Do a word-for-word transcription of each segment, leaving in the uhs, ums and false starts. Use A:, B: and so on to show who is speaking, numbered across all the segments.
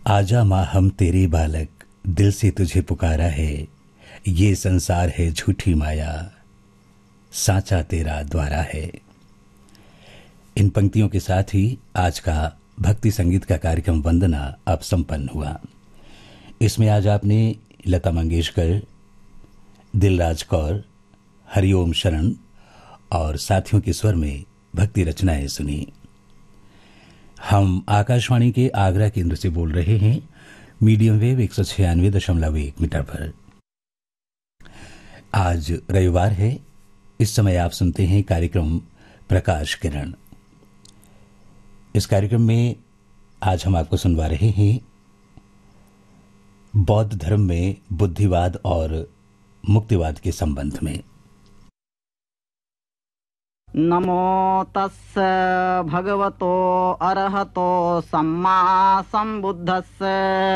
A: आजा माँ हम तेरे बालक, दिल से तुझे पुकारा है। ये संसार है झूठी माया, साचा तेरा द्वारा है। इन पंक्तियों के साथ ही आज का भक्ति संगीत का कार्यक्रम वंदना अब संपन्न हुआ। इसमें आज आपने लता मंगेशकर, दिलराज कौर, हरिओम शरण और साथियों के स्वर में भक्ति रचनाएं सुनी। हम आकाशवाणी के आगरा केंद्र से बोल रहे हैं, मीडियम वेव एक सौ छियानवे दशमलव एक मीटर पर। आज रविवार है। इस समय आप सुनते हैं कार्यक्रम प्रकाश किरण। इस कार्यक्रम में आज हम आपको सुनवा रहे हैं बौद्ध धर्म में बुद्धिवाद और मुक्तिवाद के संबंध में।
B: नमो तस्स भगवतो अरहतो सम्मा संबुद्धस्स।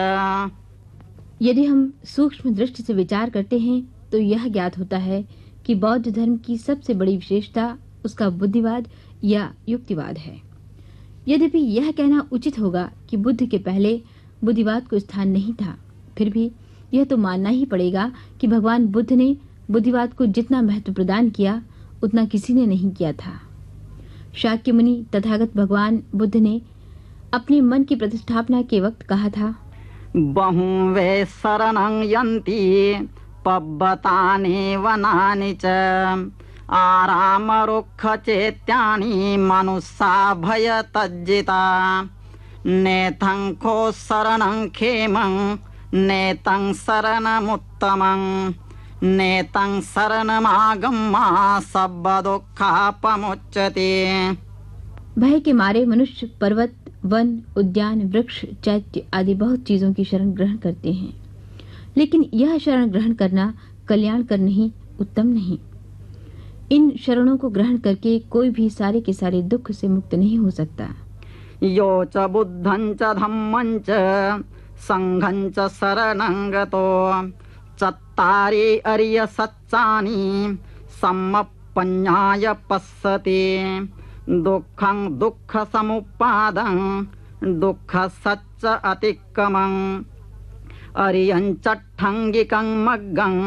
C: यदि हम सूक्ष्म दृष्टि से विचार करते हैं तो यह ज्ञात होता है कि बौद्ध धर्म की सबसे बड़ी विशेषता उसका बुद्धिवाद या युक्तिवाद है। यद्यपि यह कहना उचित होगा कि बुद्ध के पहले बुद्धिवाद को स्थान नहीं था, फिर भी यह तो मानना ही पड़ेगा कि भगवान बुद्ध ने बुद्धिवाद को जितना महत्व प्रदान किया उतना किसी ने नहीं किया था। शाक्य मुनि तथागत भगवान बुद्ध ने अपने मन की प्रतिष्ठापना के वक्त कहा था,
B: बहु वे शरणं यन्ति पब्बतानि वनानि च आराम रुक्ख चेत्यानि मनुष्या भय तज्जिता नेथं खो शरणं खेमं नेतं शरणमुत्तमं नेतं शरणमागम्मा सब दुःखापमुच्यते।
C: भय के मारे मनुष्य पर्वत, वन, उद्यान, वृक्ष, चैत्य आदि बहुत चीजों की शरण ग्रहण करते हैं, लेकिन यह शरण ग्रहण करना कल्याण कर नहीं, उत्तम नहीं। इन शरणों को ग्रहण करके कोई भी सारे के सारे दुख से मुक्त नहीं हो सकता।
B: यो च बुद्धं च धम्मं च संघं च शरणं गतो चत्तारि अर्य सच्चानि सम्मप्पन्याय पश्यति दुःखं दुःख समुप्पादं दुःख सच्च अतिक्कमं अर्यं चट्ठङ्गिकं मग्गं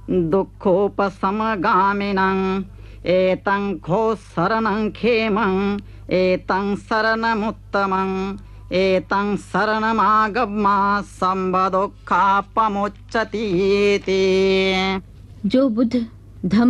B: दुःखोपशमगामिनं एतं खो शरणं खेमं एतं शरणमुत्तमं एतं शरणमागम्मा सर्वदुःखापमुच्यते।
C: जो बुद्ध, धम्म